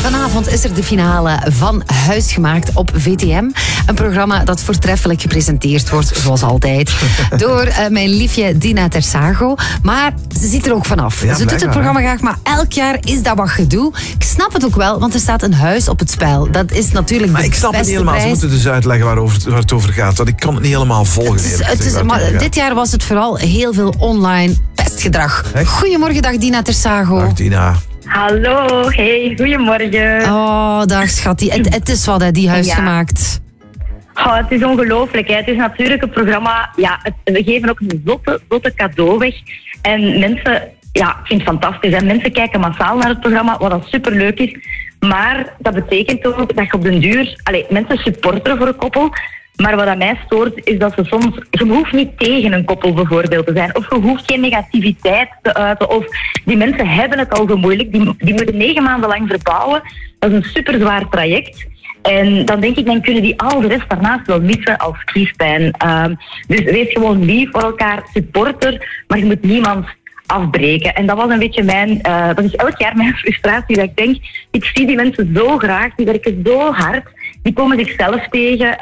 Vanavond is er de finale van Huisgemaakt op VTM. Een programma dat voortreffelijk gepresenteerd wordt, zoals altijd, door mijn liefje Dina Tersago. Maar ze ziet er ook vanaf. Ze doet het programma graag, maar elk jaar is dat wat gedoe. Ik snap het ook wel, want er staat een huis op het spel. Dat is natuurlijk maar de ik snap het beste niet helemaal. prijs. Ze moeten dus uitleggen waar het over gaat. Want ik kan het niet helemaal volgen. Maar dit jaar was het vooral heel veel online pestgedrag. Echt? Goedemorgen, dag Dina Tersago. Dag Dina. Hallo, hey, goedemorgen. Oh, dag schattie. Het is wat, hè, die Huisgemaakt. Oh, het is ongelooflijk. Hè. Het is natuurlijk een programma. Ja, we geven ook een zotte cadeau weg. En mensen, ja, ik vind het fantastisch. Hè. Mensen kijken massaal naar het programma, wat dat superleuk is. Maar dat betekent ook dat je op den duur... mensen supporteren voor een koppel. Maar wat aan mij stoort, is dat ze soms... Je hoeft niet tegen een koppel bijvoorbeeld te zijn. Of je hoeft geen negativiteit te uiten. Of die mensen hebben het al zo moeilijk. Die moeten 9 maanden lang verbouwen. Dat is een superzwaar traject. En dan denk ik, dan kunnen die al de rest daarnaast wel missen als kiespijn. Dus wees gewoon lief voor elkaar, supporter. Maar je moet niemand afbreken. En dat was een beetje dat is elk jaar mijn frustratie. Dat ik denk, ik zie die mensen zo graag. Die werken zo hard. Die komen zichzelf tegen.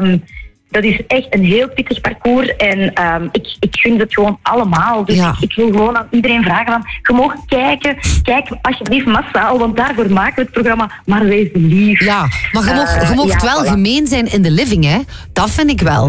Dat is echt een heel pittig parcours. En ik gun het gewoon allemaal. Dus ik wil gewoon aan iedereen vragen van... Je mag kijken. Kijk alsjeblieft massaal. Want daarvoor maken we het programma. Maar wees lief. Ja, maar je mocht wel gemeen zijn in de living, hè. Dat vind ik wel.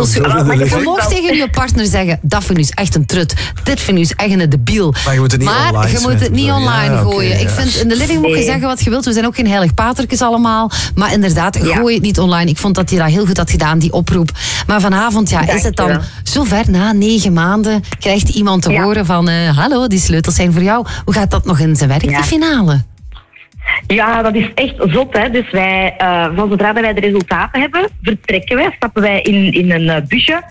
Je mag tegen je partner zeggen... Dat vind ik is echt een trut. Dit vind ik is echt een debiel. Maar je moet het niet online je moet het niet online gooien. Okay, ik vind, in de living mag je zeggen wat je wilt. We zijn ook geen heilig patertjes allemaal. Maar inderdaad, gooi het niet online. Ik vond dat je dat heel goed had gedaan, die oproep. Maar vanavond, is het dan zover, na 9 maanden, krijgt iemand te horen van... hallo, die sleutels zijn voor jou. Hoe gaat dat nog in zijn werk, die finale? Ja, dat is echt zot. Hè. Dus wij, van zodra wij de resultaten hebben, vertrekken wij, stappen wij in een busje.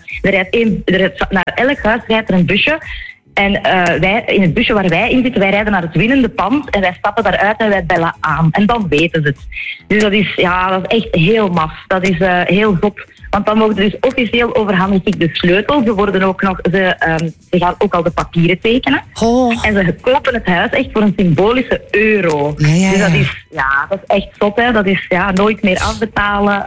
Naar elk huis rijdt er een busje. En wij, in het busje waar wij in zitten, wij rijden naar het winnende pand en wij stappen daaruit en wij bellen aan. En dan weten ze het. Dus dat is echt heel maf. Dat is heel zot. Want dan mogen dus officieel overhandig ik de sleutels. Ze gaan ook al de papieren tekenen. Oh. En ze kopen het huis echt voor een symbolische euro. Ja. Dus dat is echt zot. Hè. Dat is nooit meer afbetalen.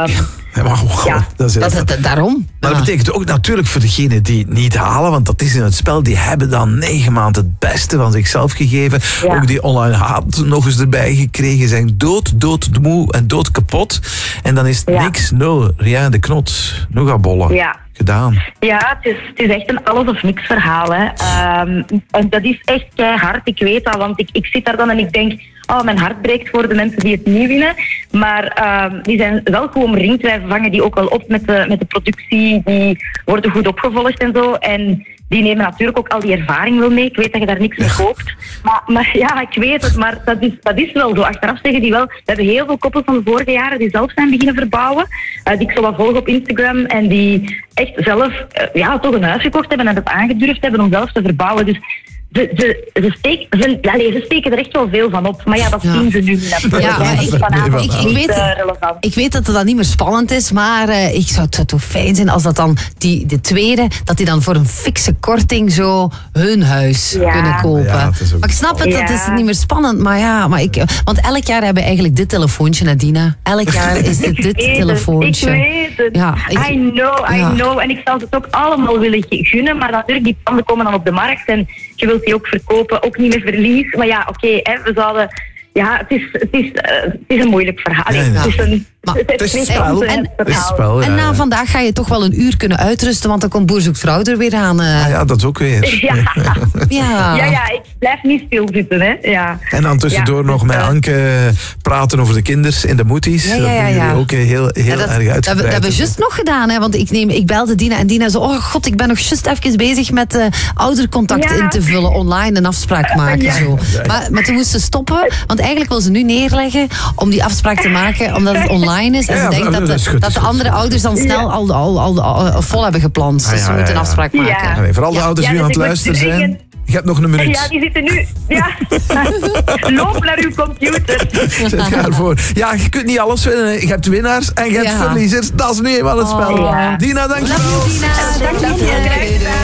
Daarom. Maar dat betekent ook natuurlijk voor degenen die het niet halen, want dat is in het spel, die hebben dan 9 maanden het beste van zichzelf gegeven. Ja. Ook die online haat nog eens erbij gekregen, zijn doodmoe en dood kapot. En dan is het niks, nul, rien de knot, nogabollen. Gedaan. Ja, het is echt een alles of niks verhaal. Hè. En dat is echt keihard, ik weet dat, want ik zit daar dan en ik denk, mijn hart breekt voor de mensen die het niet winnen. Maar die zijn wel goed omringd. Wij vangen die ook wel op met de productie. Die worden goed opgevolgd en zo. En die nemen natuurlijk ook al die ervaring wel mee. Ik weet dat je daar niks mee koopt. Maar ik weet het. Maar dat is wel zo. Achteraf zeggen die wel... We hebben heel veel koppels van de vorige jaren die zelf zijn beginnen verbouwen. Die ik zo wat volg op Instagram. En die echt zelf toch een huis gekocht hebben en het aangedurfd hebben om zelf te verbouwen. Dus... Ze steken er echt wel veel van op. Maar dat zien ze nu niet. Ik weet dat het dan niet meer spannend is, maar het zou toch fijn zijn als dat dan de tweede, dat die dan voor een fikse korting zo hun huis kunnen kopen. Ja, maar ik snap het, dat is niet meer spannend. Want elk jaar hebben we eigenlijk dit telefoontje, Nadina. Elk jaar is dit telefoontje. Ik weet het. I know. En ik zou het ook allemaal willen gunnen, maar natuurlijk, die panden komen dan op de markt en je wilt die ook verkopen, ook niet meer verlies. Maar we zouden... Ja, het is een moeilijk verhaal. Het is spel. En na vandaag ga je toch wel een uur kunnen uitrusten, want dan komt Boer zoekt vrouw er weer aan. Dat ook weer. Ja, ik blijf niet stilzitten. Hè. Ja. En dan tussendoor nog met Anke praten over de kinders in de moeties. Dat jullie ook heel erg uitgebreid. Dat hebben we juist nog gedaan, hè, want ik belde Dina en Dina zo, oh god, ik ben nog juist even bezig met oudercontact in te vullen, online een afspraak maken. Zo. Maar toen moest ze stoppen, want eigenlijk wil ze nu neerleggen om die afspraak te maken, omdat het online is. En ze denkt dat de andere ouders dan snel al vol hebben gepland. Dus ze moeten een afspraak maken. Nee, voor alle ouders die aan het luisteren zijn, je hebt nog een minuut. Ja, die zitten nu... Ja. Loop naar uw computer. Zet ervoor. Ja, je kunt niet alles winnen. Je hebt winnaars en je hebt verliezers. Dat is nu eenmaal het spel. Dina, dankjewel. Dina, dankjewel.